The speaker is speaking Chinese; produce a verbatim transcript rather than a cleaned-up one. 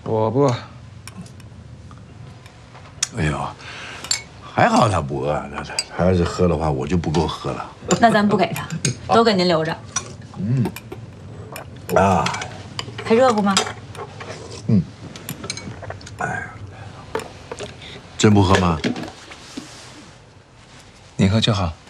我不饿。 哎呦，还好他不饿，那他他要是喝的话，我就不够喝了。 那咱不给他，都给您留着。 嗯。啊。 还热乎吗？ 嗯。哎，真不喝吗？ 你喝就好。